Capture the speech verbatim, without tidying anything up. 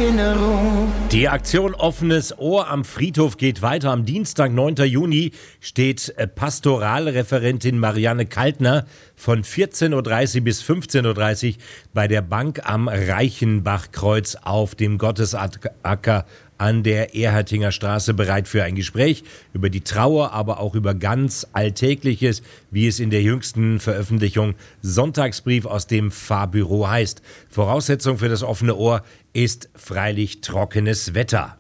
Erinnerung. Die Aktion Offenes Ohr am Friedhof geht weiter. Am Dienstag, neunten Juni, steht Pastoralreferentin Marianne Kaltner von vierzehn Uhr dreißig bis fünfzehn Uhr dreißig bei der Bank am Reichenbachkreuz auf dem Gottesacker an der Erhartinger Straße bereit für ein Gespräch über die Trauer, aber auch über ganz Alltägliches, wie es in der jüngsten Veröffentlichung Sonntagsbrief aus dem Pfarrbüro heißt. Voraussetzung für das offene Ohr ist freilich trockenes Wetter.